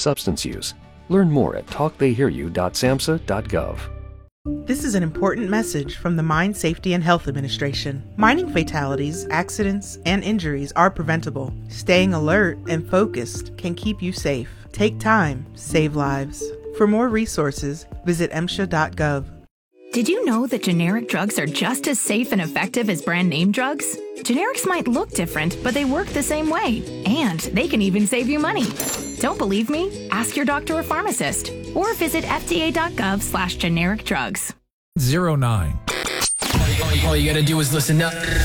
substance use. Learn more at talktheyhearyou.samhsa.gov. This is an important message from the Mine Safety and Health Administration. Mining fatalities, accidents, and injuries are preventable. Staying alert and focused can keep you safe. Take time, save lives. For more resources, visit MSHA.gov. Did you know that generic drugs are just as safe and effective as brand name drugs? Generics might look different, but they work the same way. And they can even save you money. Don't believe me? Ask your doctor or pharmacist. Or visit FDA.gov/generic drugs. 09. All you gotta do is listen up.